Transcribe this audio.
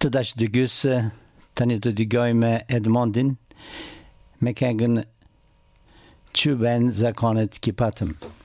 Të dash dëgjysë, tani të dëgjojmë Edmondin me këngën Që ben zakonet që patëm.